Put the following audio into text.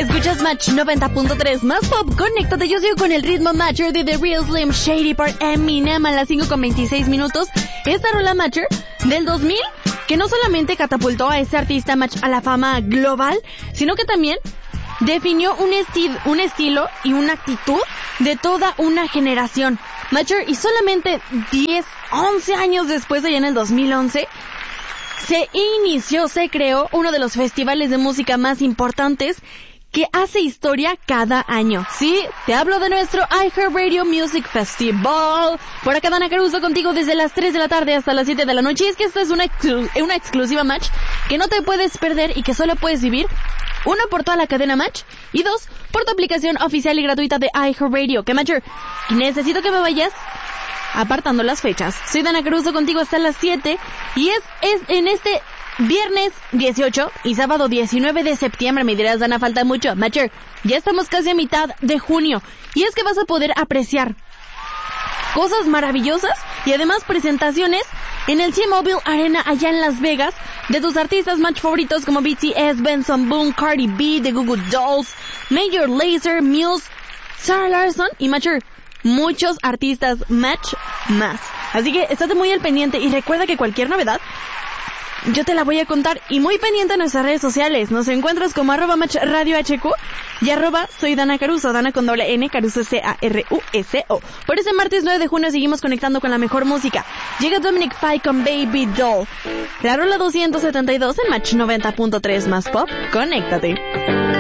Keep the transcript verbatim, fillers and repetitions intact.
Escuchas Match noventa punto tres más pop. Conéctate, yo sigo con el ritmo Matcher de The Real Slim Shady por Eminem a las cinco con veintiséis minutos. Esta rola Matcher del dos mil, que no solamente catapultó a ese artista Match a la fama global, sino que también definió un, esti- un estilo y una actitud de toda una generación. Matcher, y solamente diez, once años después, allá en el dos mil once, se inició, se creó uno de los festivales de música más importantes que hace historia cada año. Sí, te hablo de nuestro iHeartRadio Music Festival. Por acá Dana Caruso contigo desde las tres de la tarde hasta las siete de la noche. Y es que esta es una, exclu- una exclusiva Match que no te puedes perder y que solo puedes vivir, uno, por toda la cadena Match, y dos, por tu aplicación oficial y gratuita de iHeartRadio. Que Matcher, necesito que me vayas apartando las fechas. Soy Dana Caruso contigo hasta las siete y es, es en este viernes dieciocho y sábado diecinueve de septiembre. Me dirás, Dana, falta mucho. Matcher, ya estamos casi a mitad de junio y es que vas a poder apreciar cosas maravillosas y además presentaciones en el T-Mobile Arena allá en Las Vegas de tus artistas Match favoritos como B T S, Benson Boone, Cardi B, The Goo Goo Dolls, Major Lazer, Muse, Sarah Larsson y Matcher, muchos artistas Match más. Así que estate muy al pendiente y recuerda que cualquier novedad yo te la voy a contar, y muy pendiente en nuestras redes sociales. Nos encuentras como arroba Match Radio H Q y arroba soy Dana Caruso, Dana con doble N, Caruso C A R U S O. Por ese martes nueve de junio seguimos conectando con la mejor música. Llega Dominic Fike con Baby Doll. La rola doscientos setenta y dos en Match noventa punto tres más pop. Conéctate.